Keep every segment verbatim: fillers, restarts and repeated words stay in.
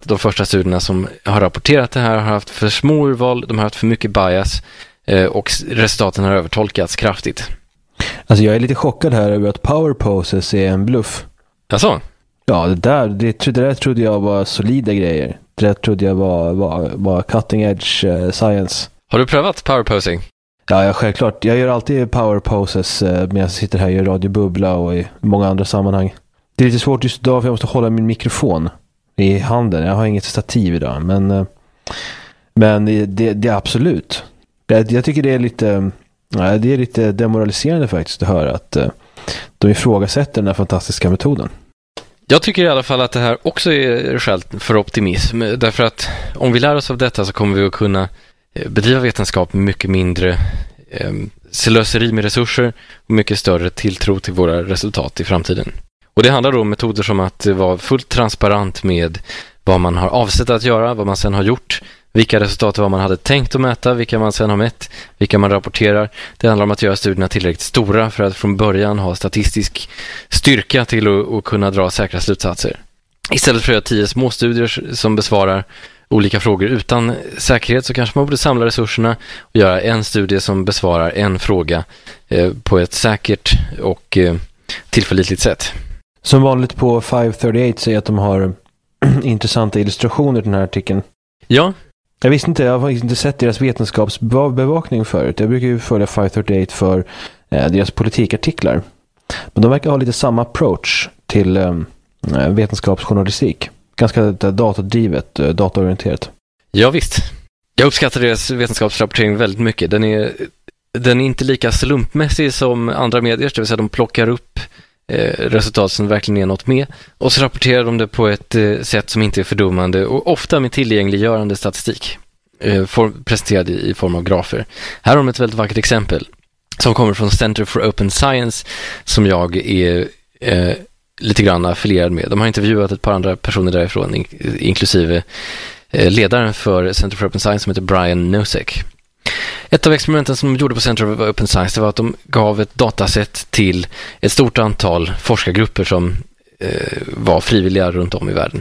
de första studierna som har rapporterat det här har haft för små urval, de har haft för mycket bias eh, och resultaten har övertolkats kraftigt. Alltså jag är lite chockad här över att power poses är en bluff. Alltså? Ja, det där, det, det där trodde jag var solida grejer. Det där trodde jag var, var, var cutting edge uh, science. Har du prövat power posing? Ja, ja, självklart. Jag gör alltid power poses uh, medan jag sitter här i Radio Bubbla och i många andra sammanhang. Det är lite svårt just idag för jag måste hålla min mikrofon i handen. Jag har inget stativ idag, men, uh, men det, det är absolut. Jag, jag tycker det är lite... Ja, det är lite demoraliserande faktiskt att höra att uh, de ifrågasätter den här fantastiska metoden. Jag tycker i alla fall att det här också är skäl för optimism. Därför att om vi lär oss av detta så kommer vi att kunna bedriva vetenskap med mycket mindre eh, slöseri med resurser och mycket större tilltro till våra resultat i framtiden. Och det handlar då om metoder som att vara fullt transparent med vad man har avsett att göra, vad man sedan har gjort, vilka resultat vad man hade tänkt att mäta, vilka man sedan har mätt, vilka man rapporterar. Det handlar om att göra studierna tillräckligt stora för att från början ha statistisk styrka till att, att kunna dra säkra slutsatser. Istället för att göra tio små studier som besvarar olika frågor utan säkerhet så kanske man borde samla resurserna och göra en studie som besvarar en fråga eh, på ett säkert och eh, tillförlitligt sätt. Som vanligt på five thirty-eight säger att de har intressanta illustrationer i den här artikeln. Ja. Jag visste inte, jag har inte sett deras vetenskapsbevakning förut. Jag brukar ju följa five thirty-eight för eh, deras politikartiklar. Men de verkar ha lite samma approach till eh, vetenskapsjournalistik. Ganska datadrivet, eh, dataorienterat. Ja visst. Jag uppskattar deras vetenskapsrapportering väldigt mycket. Den är, den är inte lika slumpmässig som andra medier, det vill säga de plockar upp eh, resultat som verkligen är något med och så rapporterar de det på ett eh, sätt som inte är fördummande och ofta med tillgängliggörande statistik eh, for, presenterad i, i form av grafer. Här har de ett väldigt vackert exempel som kommer från Center for Open Science som jag är eh, lite grann affilierad med. De har intervjuat ett par andra personer därifrån in, inklusive eh, ledaren för Center for Open Science som heter Brian Nosek. Ett av experimenten som de gjorde på Center for Open Science det var att de gav ett dataset till ett stort antal forskargrupper som eh, var frivilliga runt om i världen.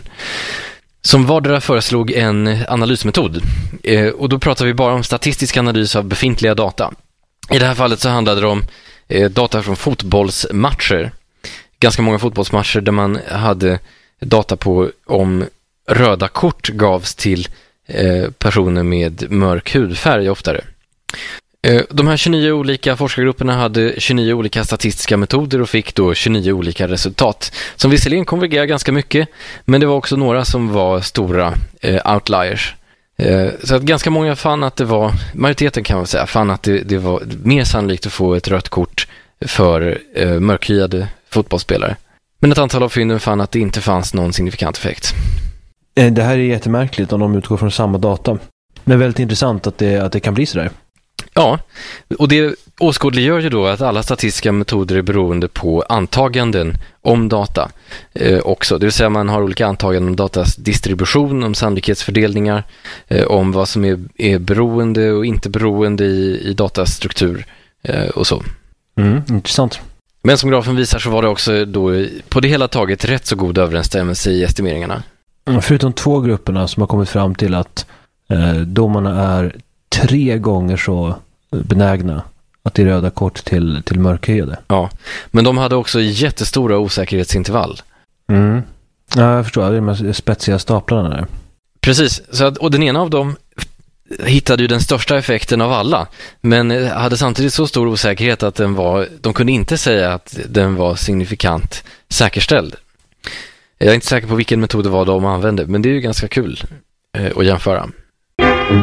Som vardera föreslog en analysmetod. Eh, och då pratar vi bara om statistisk analys av befintliga data. I det här fallet så handlade det om eh, data från fotbollsmatcher. Ganska många fotbollsmatcher där man hade data på om röda kort gavs till eh, personer med mörk hudfärg oftare. Eh, de här tjugonio olika forskargrupperna hade tjugonio olika statistiska metoder och fick då tjugonio olika resultat som visserligen konvergerar ganska mycket, men det var också några som var stora eh, outliers. Eh, så att ganska många fann att det var, majoriteten kan man säga, fann att det, det var mer sannolikt att få ett rött kort för eh, mörkhyade fotbollsspelare. Men ett antal av fynden fann att det inte fanns någon signifikant effekt. Det här är jättemärkligt om de utgår från samma data. Men väldigt intressant att det, att det kan bli sådär. Ja, och det åskådliggör ju då att alla statistiska metoder är beroende på antaganden om data eh, också. Det vill säga man har olika antaganden om datas distribution, om sannolikhetsfördelningar, eh, om vad som är, är beroende och inte beroende i, i datastruktur eh, och så. Mm, intressant. Men som grafen visar så var det också då på det hela taget rätt så god överensstämmelse i estimeringarna. Mm, förutom två grupperna som har kommit fram till att eh, domarna är tre gånger så benägna att det röda kort till, till mörkhyade. Ja, men de hade också jättestora osäkerhetsintervall. Mm. Ja, jag förstår. Det är de här spetsiga staplarna där. Precis, så att, och den ena av dem hittade ju den största effekten av alla, men hade samtidigt så stor osäkerhet att den var, de kunde inte säga att den var signifikant säkerställd. Jag är inte säker på vilken metod det var de använde, men det är ju ganska kul eh, att jämföra.